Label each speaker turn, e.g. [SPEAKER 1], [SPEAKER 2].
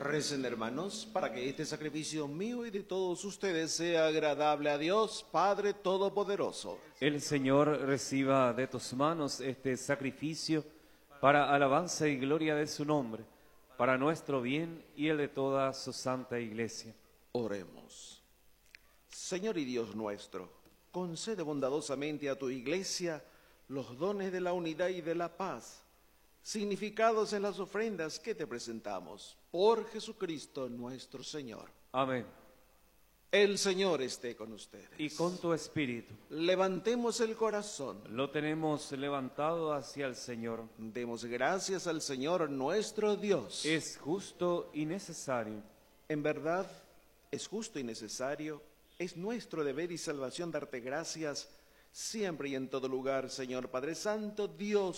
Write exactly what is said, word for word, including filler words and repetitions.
[SPEAKER 1] Recen, hermanos, para que este sacrificio mío y de todos ustedes sea agradable a Dios, Padre Todopoderoso.
[SPEAKER 2] El Señor reciba de tus manos este sacrificio para alabanza y gloria de su nombre, para nuestro bien y el de toda su santa Iglesia.
[SPEAKER 1] Oremos. Señor y Dios nuestro, concede bondadosamente a tu Iglesia los dones de la unidad y de la paz, significados en las ofrendas que te presentamos, por Jesucristo nuestro Señor.
[SPEAKER 2] Amén.
[SPEAKER 1] El Señor esté con ustedes.
[SPEAKER 2] Y con tu espíritu.
[SPEAKER 1] Levantemos el corazón.
[SPEAKER 2] Lo tenemos levantado hacia el Señor.
[SPEAKER 1] Demos gracias al Señor nuestro Dios.
[SPEAKER 2] Es justo y necesario.
[SPEAKER 1] En verdad, es justo y necesario, es nuestro deber y salvación darte gracias siempre y en todo lugar, Señor Padre Santo, Dios